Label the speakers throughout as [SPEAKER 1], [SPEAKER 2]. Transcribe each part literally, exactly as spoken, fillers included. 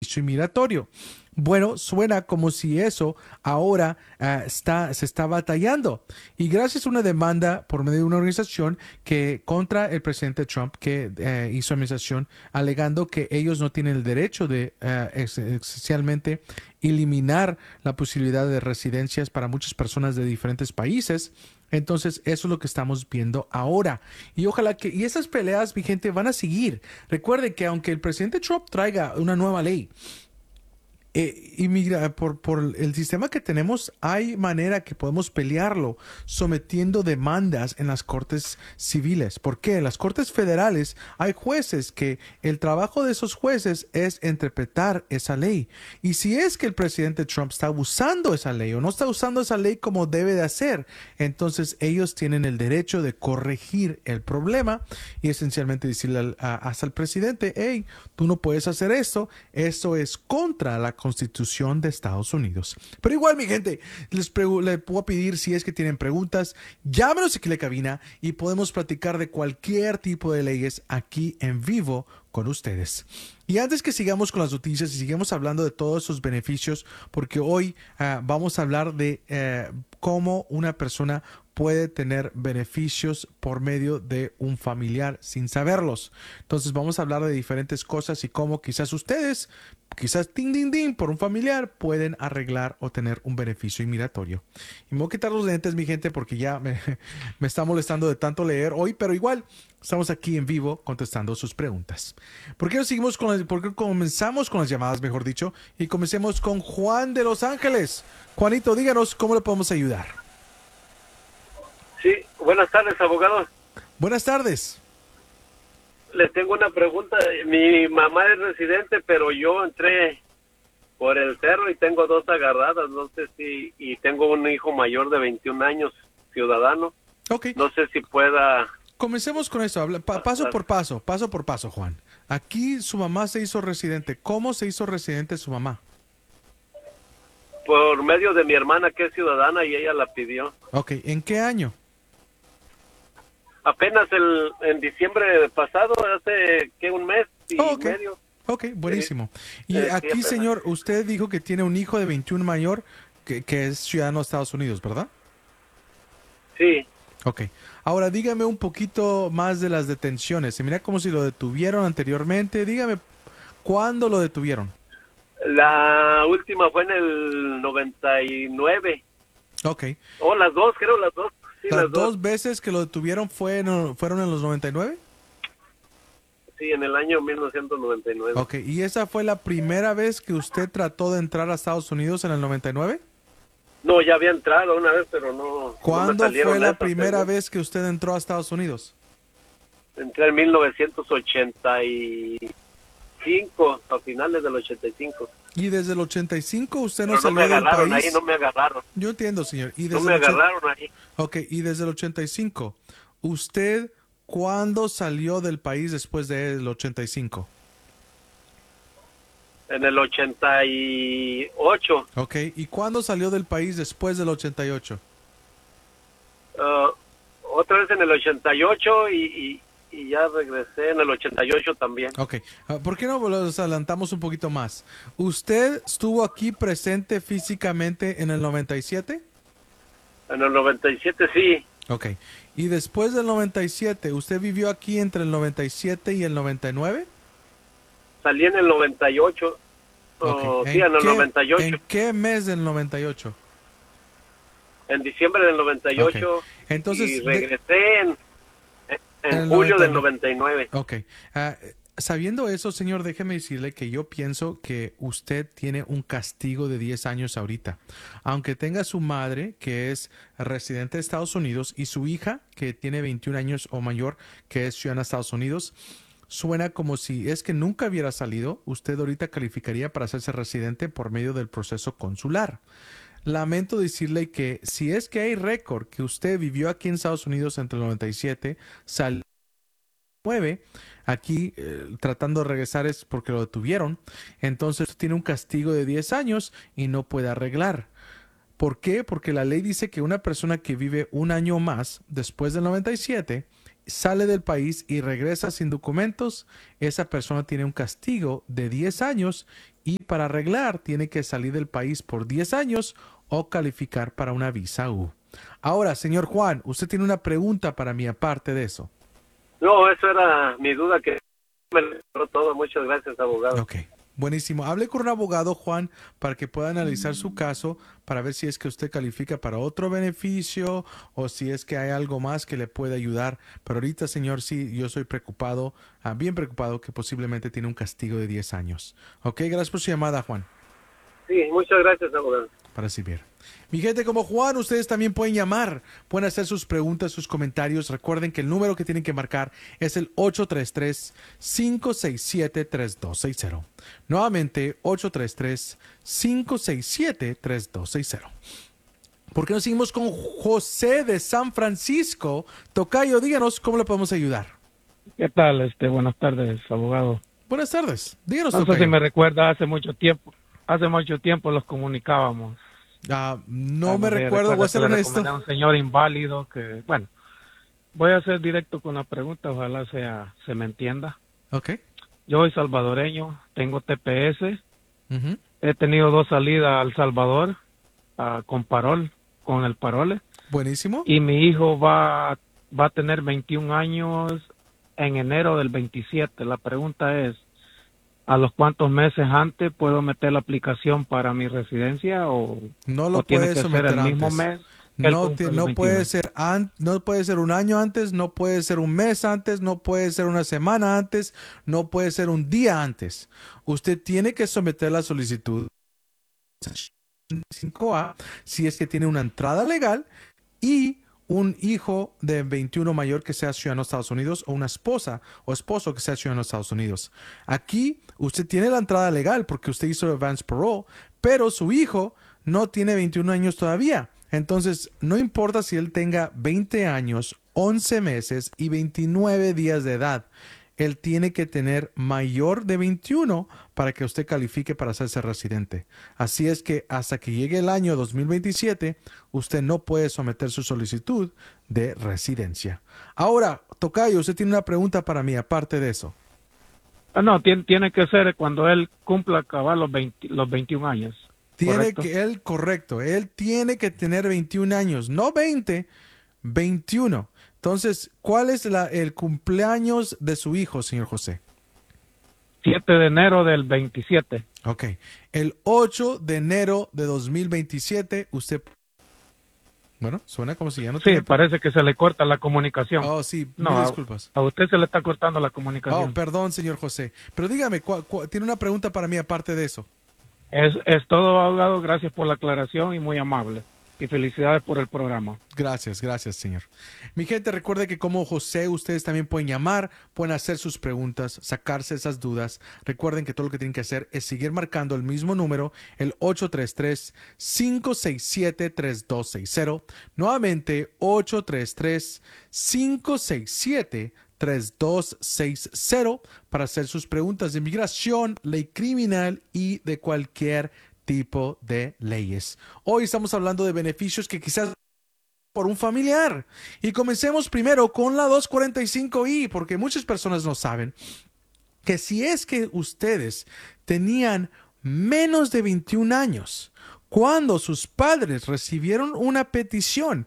[SPEAKER 1] beneficio inmigratorio. Bueno, suena como si eso ahora uh, está, se está batallando. Y gracias a una demanda por medio de una organización que contra el presidente Trump que uh, hizo administración alegando que ellos no tienen el derecho de uh, ex esencialmente eliminar la posibilidad de residencias para muchas personas de diferentes países. Entonces, eso es lo que estamos viendo ahora. Y ojalá que, y esas peleas, mi gente, van a seguir. Recuerden que aunque el presidente Trump traiga una nueva ley, Eh, y mira, por, por el sistema que tenemos, hay manera que podemos pelearlo sometiendo demandas en las cortes civiles. ¿Por qué? En las cortes federales hay jueces que el trabajo de esos jueces es interpretar esa ley. Y si es que el presidente Trump está usando esa ley o no está usando esa ley como debe de hacer, entonces ellos tienen el derecho de corregir el problema y esencialmente decirle al, a, hasta al presidente, hey, tú no puedes hacer esto, esto es contra la Constitución de Estados Unidos. Pero igual, mi gente, les, les puedo pedir si es que tienen preguntas, llámenos aquí a la cabina y podemos platicar de cualquier tipo de leyes aquí en vivo con ustedes. Y antes que sigamos con las noticias y sigamos hablando de todos esos beneficios, porque hoy uh, vamos a hablar de uh, cómo una persona puede tener beneficios por medio de un familiar sin saberlos. Entonces vamos a hablar de diferentes cosas y cómo quizás ustedes, quizás ding, ding, ding, por un familiar, pueden arreglar o tener un beneficio inmigratorio. Y me voy a quitar los lentes, mi gente, porque ya me, me está molestando de tanto leer hoy, pero igual estamos aquí en vivo contestando sus preguntas. ¿Por qué no seguimos con las, por qué comenzamos con las llamadas, mejor dicho? Y comencemos con Juan de Los Ángeles. Juanito, díganos cómo le podemos ayudar.
[SPEAKER 2] Sí, buenas tardes, abogado.
[SPEAKER 1] Buenas tardes.
[SPEAKER 2] Les tengo una pregunta. Mi mamá es residente, pero yo entré por el cerro y tengo dos agarradas. No sé si... Y tengo un hijo mayor de veintiún años, ciudadano.
[SPEAKER 1] Ok.
[SPEAKER 2] No sé si pueda...
[SPEAKER 1] Comencemos con esto. Pa paso por paso, paso por paso, Juan. Aquí su mamá se hizo residente. ¿Cómo se hizo residente su mamá?
[SPEAKER 2] Por medio de mi hermana, que es ciudadana, y ella la pidió.
[SPEAKER 1] Ok. ¿En qué año?
[SPEAKER 2] Apenas el, en diciembre pasado, hace que un mes y
[SPEAKER 1] oh, okay.
[SPEAKER 2] medio.
[SPEAKER 1] Ok, buenísimo. Y
[SPEAKER 2] eh,
[SPEAKER 1] aquí,
[SPEAKER 2] sí,
[SPEAKER 1] señor, usted dijo que tiene un hijo de veintiún mayor que, que es ciudadano de Estados Unidos, ¿verdad?
[SPEAKER 2] Sí.
[SPEAKER 1] Ok. Ahora, dígame un poquito más de las detenciones. Se mira como si lo detuvieron anteriormente. Dígame, ¿cuándo lo detuvieron?
[SPEAKER 2] La última fue en el noventa y nueve.
[SPEAKER 1] Ok.
[SPEAKER 2] O oh, las dos, creo, las dos. Sí,
[SPEAKER 1] ¿Las,
[SPEAKER 2] las
[SPEAKER 1] dos,
[SPEAKER 2] dos
[SPEAKER 1] veces que lo detuvieron fue en, fueron en los noventa y nueve?
[SPEAKER 2] Sí, en el año mil novecientos noventa y nueve.
[SPEAKER 1] Ok, ¿y esa fue la primera vez que usted trató de entrar a Estados Unidos en el noventa y nueve?
[SPEAKER 2] No, ya había entrado una vez, pero no.
[SPEAKER 1] ¿Cuándo
[SPEAKER 2] no me
[SPEAKER 1] fue la
[SPEAKER 2] esas,
[SPEAKER 1] primera
[SPEAKER 2] pero...
[SPEAKER 1] vez que usted entró a Estados Unidos?
[SPEAKER 2] Entré en mil novecientos ochenta y cinco, a finales del ochenta y cinco.
[SPEAKER 1] ¿Y desde el ochenta y cinco usted no
[SPEAKER 2] pero
[SPEAKER 1] salió
[SPEAKER 2] no me
[SPEAKER 1] del
[SPEAKER 2] agarraron
[SPEAKER 1] país?
[SPEAKER 2] ahí, no me agarraron.
[SPEAKER 1] Yo entiendo, señor. ¿Y desde
[SPEAKER 2] no me
[SPEAKER 1] el ochenta...
[SPEAKER 2] agarraron ahí.
[SPEAKER 1] Ok, y desde el ochenta y cinco, ¿usted cuándo salió del país después del ochenta y cinco?
[SPEAKER 2] En el ochenta y ocho.
[SPEAKER 1] Ok, ¿y cuándo salió del país después del ochenta y ocho?
[SPEAKER 2] Uh, otra vez en el ochenta y ocho y, y, y ya regresé en el ochenta y ocho también.
[SPEAKER 1] Ok, uh, ¿por qué no nos adelantamos un poquito más? ¿Usted estuvo aquí presente físicamente en el noventa y siete?
[SPEAKER 2] En el noventa y siete sí.
[SPEAKER 1] Ok, ¿y después del noventa y siete, usted vivió aquí entre el noventa y siete y el noventa y nueve?
[SPEAKER 2] Salí en el noventa y ocho.
[SPEAKER 1] Okay.
[SPEAKER 2] Oh,
[SPEAKER 1] ¿En
[SPEAKER 2] sí, en el
[SPEAKER 1] qué,
[SPEAKER 2] noventa y ocho.
[SPEAKER 1] ¿En qué mes del noventa y ocho?
[SPEAKER 2] En diciembre del noventa y ocho.
[SPEAKER 1] Okay. Entonces,
[SPEAKER 2] y regresé
[SPEAKER 1] de...
[SPEAKER 2] en, en,
[SPEAKER 1] en
[SPEAKER 2] julio
[SPEAKER 1] noventa y nueve.
[SPEAKER 2] del noventa y nueve.
[SPEAKER 1] Ok. Uh, sabiendo eso, señor, déjeme decirle que yo pienso que usted tiene un castigo de diez años ahorita. Aunque tenga su madre, que es residente de Estados Unidos, y su hija, que tiene veintiún años o mayor, que es ciudadana de Estados Unidos, suena como si es que nunca hubiera salido, usted ahorita calificaría para hacerse residente por medio del proceso consular. Lamento decirle que si es que hay récord que usted vivió aquí en Estados Unidos entre el noventa y siete, salió nueve, aquí eh, tratando de regresar es porque lo detuvieron, entonces tiene un castigo de diez años y no puede arreglar. ¿Por qué? Porque la ley dice que una persona que vive un año más después del noventa y siete sale del país y regresa sin documentos, esa persona tiene un castigo de diez años y para arreglar tiene que salir del país por diez años o calificar para una visa U. Ahora, señor Juan, usted tiene una pregunta para mí aparte de eso.
[SPEAKER 2] No, eso era mi duda que me lo todo. Muchas gracias, abogado.
[SPEAKER 1] Ok, buenísimo. Hable con un abogado, Juan, para que pueda analizar su caso, para ver si es que usted califica para otro beneficio o si es que hay algo más que le puede ayudar. Pero ahorita, señor, sí, yo soy preocupado, ah, bien preocupado que posiblemente tiene un castigo de diez años. Ok, gracias por su llamada, Juan.
[SPEAKER 2] Sí, muchas gracias, abogado.
[SPEAKER 1] Para servir. Mi gente, como Juan, ustedes también pueden llamar, pueden hacer sus preguntas, sus comentarios. Recuerden que el número que tienen que marcar es el ocho tres tres, cinco seis siete, tres dos seis cero. Nuevamente, ocho tres tres, cinco seis siete, tres dos seis cero. ¿Por qué no seguimos con José de San Francisco? Tocayo, díganos cómo le podemos ayudar.
[SPEAKER 3] ¿Qué tal? Este, buenas tardes, abogado.
[SPEAKER 1] Buenas tardes. Díganos,
[SPEAKER 3] No sé
[SPEAKER 1] Tocayo.
[SPEAKER 3] si me recuerda, hace mucho tiempo, hace mucho tiempo los comunicábamos.
[SPEAKER 1] Ah, no
[SPEAKER 3] Ah,
[SPEAKER 1] me
[SPEAKER 3] sé,
[SPEAKER 1] recuerdo, voy a ser
[SPEAKER 3] que le
[SPEAKER 1] honesto.
[SPEAKER 3] recomendé a un señor inválido que, bueno, voy a ser directo con la pregunta, ojalá sea, se me entienda.
[SPEAKER 1] Ok.
[SPEAKER 3] Yo soy salvadoreño, tengo T P S,
[SPEAKER 1] Uh-huh.
[SPEAKER 3] he tenido dos salidas a El Salvador ah, con parol, con el parole,
[SPEAKER 1] Buenísimo.
[SPEAKER 3] y mi hijo va, va a tener veintiún años en enero del veintisiete. La pregunta es, ¿a los cuántos meses antes puedo meter la aplicación para mi residencia o,
[SPEAKER 1] No lo
[SPEAKER 3] o tiene
[SPEAKER 1] puedes
[SPEAKER 3] que ser
[SPEAKER 1] someter
[SPEAKER 3] el mismo
[SPEAKER 1] antes.
[SPEAKER 3] mes? que él
[SPEAKER 1] No,
[SPEAKER 3] cumple
[SPEAKER 1] ti-
[SPEAKER 3] los
[SPEAKER 1] no
[SPEAKER 3] veintiún
[SPEAKER 1] puede
[SPEAKER 3] años?
[SPEAKER 1] ser an- no puede ser un año antes, no puede ser un mes antes, no puede ser una semana antes, no puede ser un día antes. Usted tiene que someter la solicitud cinco A si es que tiene una entrada legal y un hijo de veintiuno mayor que sea ciudadano de Estados Unidos o una esposa o esposo que sea ciudadano de Estados Unidos. Aquí usted tiene la entrada legal porque usted hizo advance parole, pero su hijo no tiene veintiún años todavía. Entonces, no importa si él tenga veinte años, once meses y veintinueve días de edad. Él tiene que tener mayor de veintiuno para que usted califique para hacerse residente. Así es que hasta que llegue el año dos mil veintisiete, usted no puede someter su solicitud de residencia. Ahora, Tocayo, usted tiene una pregunta para mí, aparte de eso.
[SPEAKER 3] Ah, no, tiene, tiene que ser cuando él cumpla acabar los, veinte, los veintiún años.
[SPEAKER 1] Tiene
[SPEAKER 3] ¿correcto?
[SPEAKER 1] que, él, correcto, él tiene que tener veintiún años, no veinte, veintiuno. Entonces, ¿cuál es la, el cumpleaños de su hijo, señor José?
[SPEAKER 3] siete de enero del veintisiete.
[SPEAKER 1] Ok. El ocho de enero de dos mil veintisiete, usted... Bueno, suena como si ya no
[SPEAKER 3] Sí,
[SPEAKER 1] tiene...
[SPEAKER 3] parece que se le corta la comunicación.
[SPEAKER 1] Oh, sí,
[SPEAKER 3] No,
[SPEAKER 1] mil
[SPEAKER 3] a-
[SPEAKER 1] disculpas.
[SPEAKER 3] A usted se le está cortando la comunicación.
[SPEAKER 1] Oh, perdón, señor José. Pero dígame, ¿cuál- cuál- ¿tiene una pregunta para mí aparte de eso?
[SPEAKER 3] Es, es todo, abogado. Gracias por la aclaración y muy amable. Y felicidades por el programa.
[SPEAKER 1] Gracias, gracias, señor. Mi gente, recuerde que como José, ustedes también pueden llamar, pueden hacer sus preguntas, sacarse esas dudas. Recuerden que todo lo que tienen que hacer es seguir marcando el mismo número, el ocho tres tres, cinco seis siete, tres dos seis cero. Nuevamente, ocho tres tres, cinco seis siete, tres dos seis cero para hacer sus preguntas de inmigración, ley criminal y de cualquier tipo de leyes. Hoy estamos hablando de beneficios que quizás por un familiar. Y comencemos primero con la doscientos cuarenta y cinco I, porque muchas personas no saben que si es que ustedes tenían menos de veintiún años cuando sus padres recibieron una petición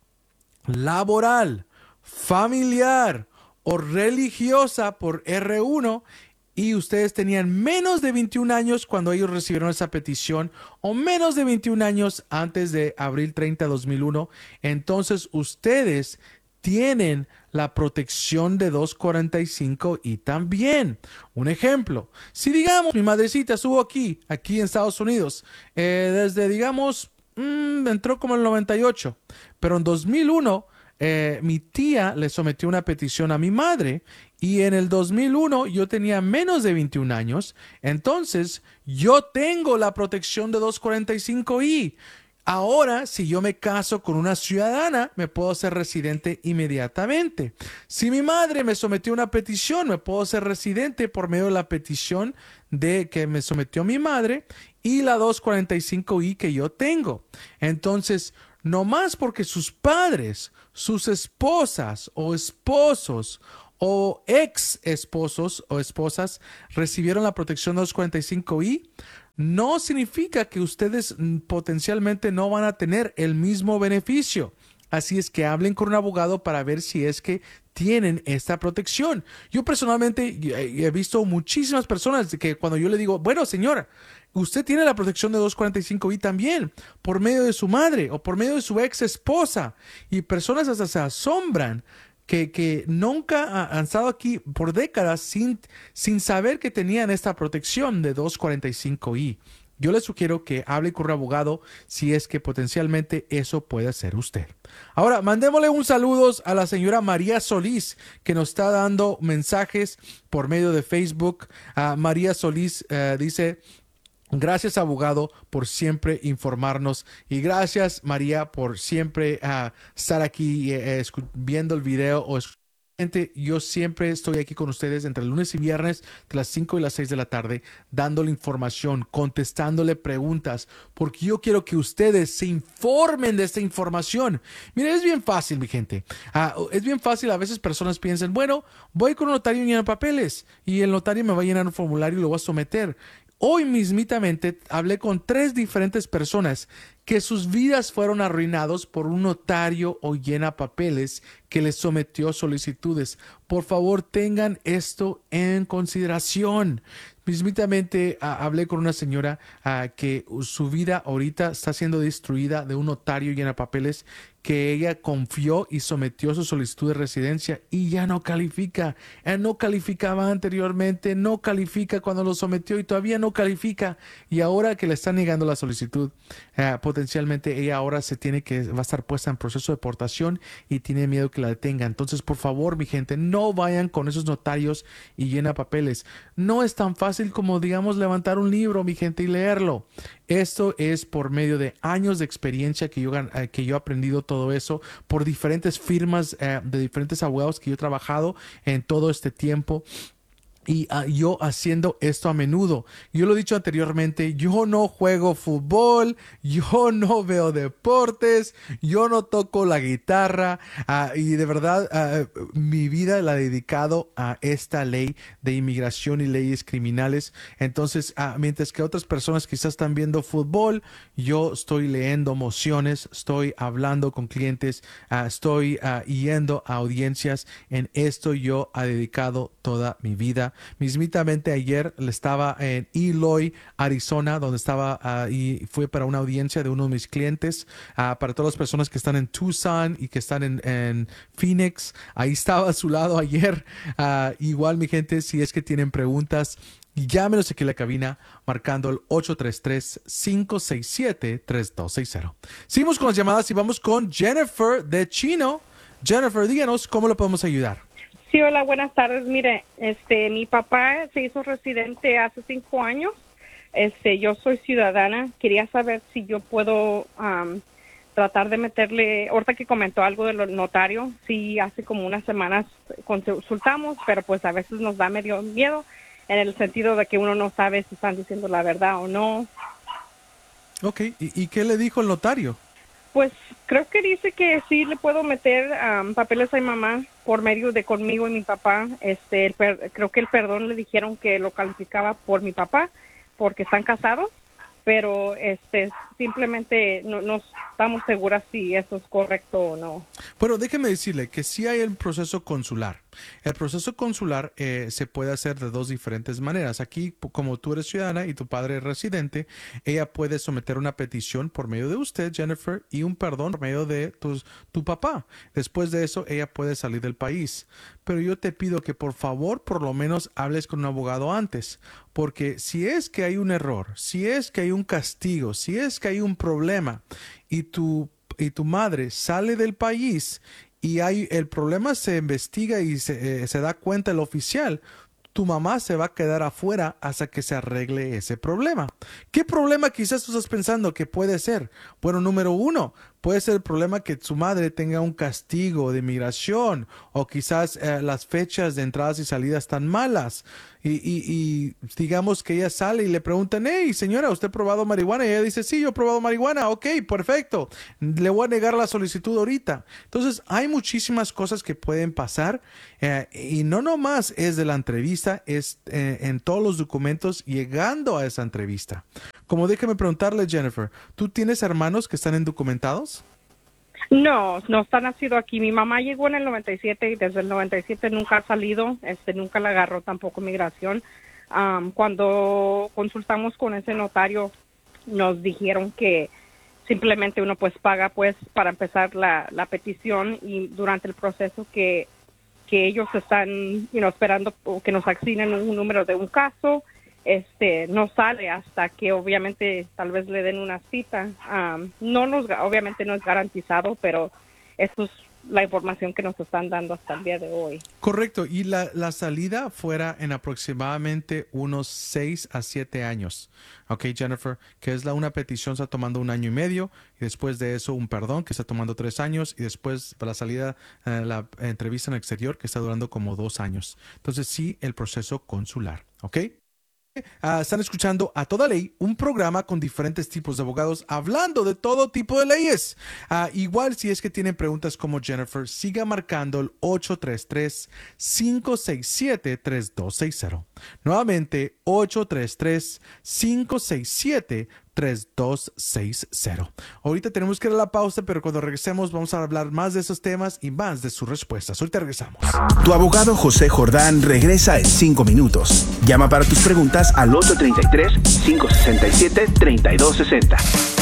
[SPEAKER 1] laboral, familiar o religiosa por R uno, y ustedes tenían menos de veintiún años cuando ellos recibieron esa petición o menos de veintiún años antes de abril treinta, dos mil uno, entonces ustedes tienen la protección de doscientos cuarenta y cinco y también. Un ejemplo, si digamos mi madrecita estuvo aquí, aquí en Estados Unidos, eh, desde digamos, mmm, entró como en el noventa y ocho, pero en dos mil uno eh, mi tía le sometió una petición a mi madre y en el dos mil uno yo tenía menos de veintiún años, entonces yo tengo la protección de doscientos cuarenta y cinco I. Ahora, si yo me caso con una ciudadana, me puedo hacer residente inmediatamente. Si mi madre me sometió una petición, me puedo hacer residente por medio de la petición de que me sometió mi madre y la doscientos cuarenta y cinco I que yo tengo. Entonces, no más porque sus padres, sus esposas o esposos o ex esposos o esposas recibieron la protección doscientos cuarenta y cinco I, no significa que ustedes potencialmente no van a tener el mismo beneficio. Así es que hablen con un abogado para ver si es que tienen esta protección. Yo personalmente he visto muchísimas personas que cuando yo le digo, bueno, señora, usted tiene la protección de doscientos cuarenta y cinco I también, por medio de su madre o por medio de su ex esposa. Y personas hasta se asombran que, que nunca han estado aquí por décadas sin, sin saber que tenían esta protección de doscientos cuarenta y cinco I. Yo le sugiero que hable con un abogado si es que potencialmente eso puede ser usted. Ahora, mandémosle un saludo a la señora María Solís, que nos está dando mensajes por medio de Facebook. Uh, María Solís uh, dice... Gracias, abogado, por siempre informarnos. Y gracias, María, por siempre uh, estar aquí eh, viendo el video o escuchando. Yo siempre estoy aquí con ustedes entre lunes y viernes de las cinco y las seis de la tarde, dándole información, contestándole preguntas, porque yo quiero que ustedes se informen de esta información. Mire, es bien fácil, mi gente. Uh, es bien fácil. A veces personas piensan, bueno, voy con un notario y llenar papeles y el notario me va a llenar un formulario y lo va a someter. Hoy mismitamente hablé con tres diferentes personas que sus vidas fueron arruinados por un notario o llena papeles que les sometió solicitudes. Por favor, tengan esto en consideración. Mismitamente uh, hablé con una señora uh, que su vida ahorita está siendo destruida de un notario llena papeles que ella confió y sometió su solicitud de residencia y ya no califica. Ella no calificaba anteriormente, no califica cuando lo sometió y todavía no califica. Y ahora que le están negando la solicitud, uh, potencialmente ella ahora se tiene que, va a estar puesta en proceso de deportación y tiene miedo que la detenga. Entonces, por favor, mi gente, no vayan con esos notarios y llena papeles. No es tan fácil como, digamos, levantar un libro, mi gente, y leerlo. Esto es por medio de años de experiencia que yo, que yo he aprendido todo eso, por diferentes firmas eh, de diferentes abogados que yo he trabajado en todo este tiempo. Y uh, yo haciendo esto a menudo. Yo lo he dicho anteriormente, yo no juego fútbol, yo no veo deportes, yo no toco la guitarra uh, y de verdad uh, mi vida la he dedicado a esta ley de inmigración y leyes criminales. Entonces, uh, mientras que otras personas quizás están viendo fútbol, yo estoy leyendo mociones, estoy hablando con clientes, uh, estoy uh, yendo a audiencias. En esto yo he dedicado toda mi vida. Mismitamente ayer le estaba en Eloy, Arizona, donde estaba uh, y fue para una audiencia de uno de mis clientes. Uh, para todas las personas que están en Tucson y que están en, en Phoenix, ahí estaba a su lado ayer. Uh, igual, mi gente, si es que tienen preguntas, llámenos aquí a la cabina marcando el ocho tres tres, cinco seis siete, tres dos seis cero. Seguimos con las llamadas y vamos con Jennifer de Chino. Jennifer, díganos cómo le podemos ayudar.
[SPEAKER 4] Sí, hola, buenas tardes. Mire, este, mi papá se hizo residente hace cinco años. Este, yo soy ciudadana. Quería saber si yo puedo um, tratar de meterle, ahorita que comentó algo del notario, sí, hace como unas semanas consultamos, pero pues a veces nos da medio miedo en el sentido de que uno no sabe si están diciendo la verdad o no.
[SPEAKER 1] Ok, ¿y, y qué le dijo el notario?
[SPEAKER 4] Pues creo que dice que sí le puedo meter um, papeles a mi mamá por medio de conmigo y mi papá. Este, el per, creo que el perdón le dijeron que lo calificaba por mi papá porque están casados, pero este simplemente no, no estamos seguras si eso es correcto o no.
[SPEAKER 1] Bueno, déjeme decirle que sí hay el proceso consular. El proceso consular eh, se puede hacer de dos diferentes maneras. Aquí, como tú eres ciudadana y tu padre es residente, ella puede someter una petición por medio de usted, Jennifer, y un perdón por medio de tus, tu papá. Después de eso, ella puede salir del país. Pero yo te pido que por favor, por lo menos hables con un abogado antes. Porque si es que hay un error, si es que hay un castigo, si es que hay un problema y tu, y tu madre sale del país y hay, el problema se investiga y se, eh, se da cuenta el oficial, tu mamá se va a quedar afuera hasta que se arregle ese problema. ¿Qué problema quizás tú estás pensando que puede ser? Bueno, número uno, puede ser el problema que su madre tenga un castigo de migración o quizás eh, las fechas de entradas y salidas están malas. Y, y, y digamos que ella sale y le preguntan, hey, señora, ¿usted ha probado marihuana? Y ella dice, sí, yo he probado marihuana. Ok, perfecto. Le voy a negar la solicitud ahorita. Entonces, hay muchísimas cosas que pueden pasar eh, y no nomás es de la entrevista, es eh, en todos los documentos llegando a esa entrevista. Como déjame preguntarle, Jennifer, ¿tú tienes hermanos que están indocumentados?
[SPEAKER 4] No, no está nacido aquí. Mi mamá llegó en el noventa y siete y desde el noventa y siete nunca ha salido, este, nunca la agarró tampoco migración. Um, cuando consultamos con ese notario, nos dijeron que simplemente uno pues paga pues para empezar la, la petición y durante el proceso que, que ellos están you know, esperando que nos asignen un número de un caso, este no sale hasta que obviamente tal vez le den una cita. Um, no nos obviamente no es garantizado, pero eso es la información que nos están dando hasta el día de hoy.
[SPEAKER 1] Correcto, y la, la salida fuera en aproximadamente unos seis a siete años. Ok, Jennifer, que es la una petición está tomando un año y medio, y después de eso un perdón que está tomando tres años, y después la salida, eh, la entrevista en el exterior que está durando como dos años. Entonces sí, el proceso consular, ¿ok? Uh, están escuchando A Toda Ley, un programa con diferentes tipos de abogados hablando de todo tipo de leyes. Uh, igual si es que tienen preguntas como Jennifer, siga marcando el ocho tres tres, cinco seis siete, tres dos seis cero. Nuevamente, ocho tres tres, cinco seis siete, tres dos seis cero. Ahorita tenemos que ir a la pausa, pero cuando regresemos vamos a hablar más de esos temas y más de sus respuestas. Ahorita regresamos.
[SPEAKER 5] Tu abogado José Jordán regresa en cinco minutos. Llama para tus preguntas al ocho tres tres, cinco seis siete, tres dos seis cero.